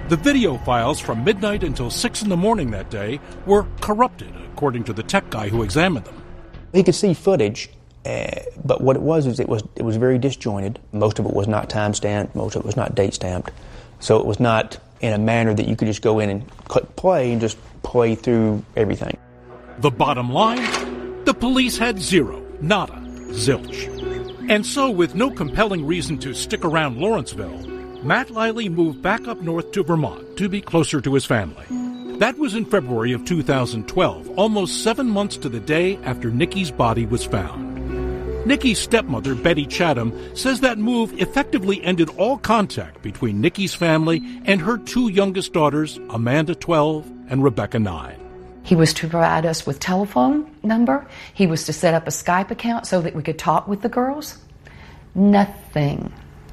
The video files from midnight until 6 in the morning that day were corrupted, according to the tech guy who examined them. He could see footage, but what it was is it was very disjointed. Most of it was not time-stamped. Most of it was not date-stamped. So it was not in a manner that you could just go in and click play and just play through everything. The bottom line, the police had zero, nada, zilch. And so, with no compelling reason to stick around Lawrenceville, Matt Liley moved back up north to Vermont to be closer to his family. That was in February of 2012, almost 7 months to the day after Nikki's body was found. Nikki's stepmother, Betty Chatham, says that move effectively ended all contact between Nikki's family and her two youngest daughters, Amanda, 12, and Rebecca, 9. He was to provide us with telephone number. He was to set up a Skype account so that we could talk with the girls. Nothing.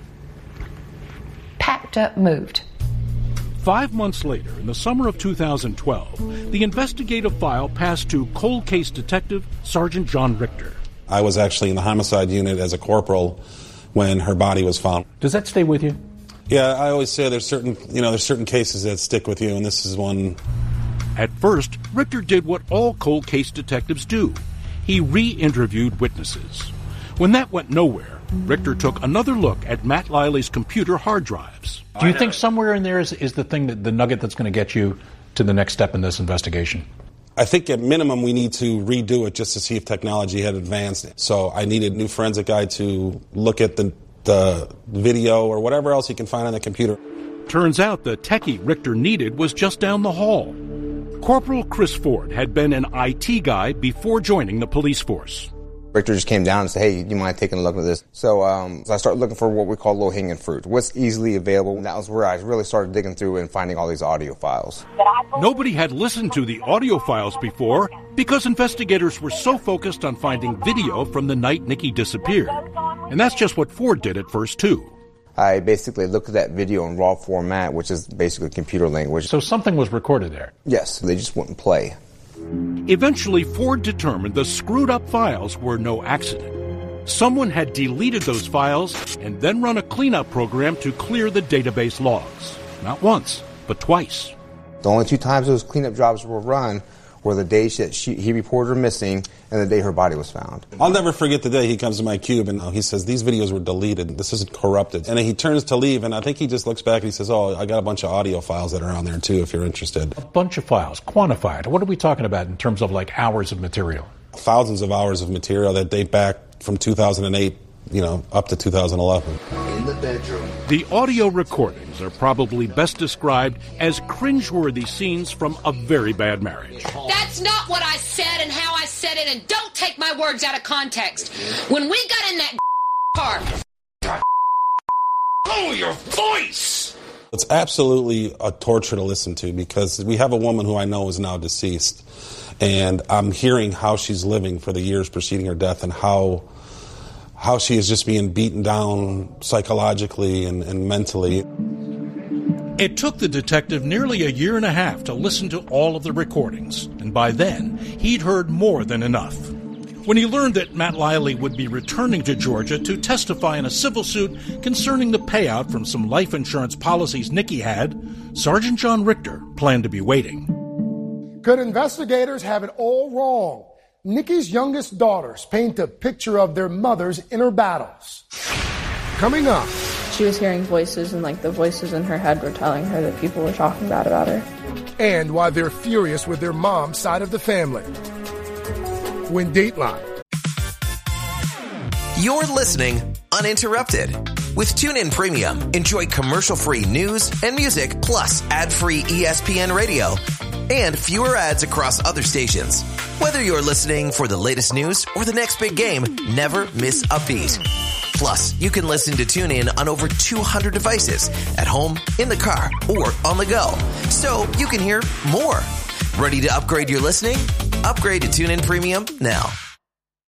Packed up, moved. 5 months later, in the summer of 2012, the investigative file passed to cold case detective Sergeant John Richter. I was actually in the homicide unit as a corporal when her body was found. Does that stay with you? Yeah, I always say there's certain cases that stick with you, and this is one. At first, Richter did what all cold case detectives do. He re-interviewed witnesses. When that went nowhere, Richter took another look at Matt Liley's computer hard drives. Do you think somewhere in there is the thing, the nugget that's going to get you to the next step in this investigation? I think at minimum we need to redo it just to see if technology had advanced. So I needed a new forensic guy to look at the video or whatever else he can find on the computer. Turns out the techie Richter needed was just down the hall. Corporal Chris Ford had been an IT guy before joining the police force. Richter just came down and said, hey, do you mind taking a look at this? So I started looking for what we call low-hanging fruit, what's easily available. And that was where I really started digging through and finding all these audio files. Nobody had listened to the audio files before because investigators were so focused on finding video from the night Nikki disappeared. And that's just what Ford did at first, too. I basically looked at that video in raw format, which is basically computer language. So something was recorded there? Yes, they just wouldn't play. Eventually, Ford determined the screwed-up files were no accident. Someone had deleted those files and then run a cleanup program to clear the database logs. Not once, but twice. The only two times those cleanup jobs were run were the days that he reported her missing and the day her body was found. I'll never forget the day he comes to my cube and he says, these videos were deleted. This isn't corrupted. And then he turns to leave, and I think he just looks back and he says, oh, I got a bunch of audio files that are on there, too, if you're interested. A bunch of files. Quantified. What are we talking about in terms of, like, hours of material? Thousands of hours of material that date back from 2008, up to 2011. In the bedroom. The audio recordings are probably best described as cringeworthy scenes from a very bad marriage. That's not what I said and how I said it, and don't take my words out of context. When we got in that car... Lower your voice! It's absolutely a torture to listen to because we have a woman who I know is now deceased, and I'm hearing how she's living for the years preceding her death and how she is just being beaten down psychologically and mentally. It took the detective nearly a year and a half to listen to all of the recordings, and by then, he'd heard more than enough. When he learned that Matt Liley would be returning to Georgia to testify in a civil suit concerning the payout from some life insurance policies Nikki had, Sergeant John Richter planned to be waiting. Could investigators have it all wrong? Nikki's youngest daughters paint a picture of their mother's inner battles. Coming up. She was hearing voices, and the voices in her head were telling her that people were talking bad about her. And why they're furious with their mom's side of the family. When Dateline. You're listening uninterrupted. With TuneIn Premium, enjoy commercial-free news and music, plus ad-free ESPN radio and fewer ads across other stations. Whether you're listening for the latest news or the next big game, never miss a beat. Plus, you can listen to TuneIn on over 200 devices at home, in the car, or on the go. So you can hear more. Ready to upgrade your listening? Upgrade to TuneIn Premium now.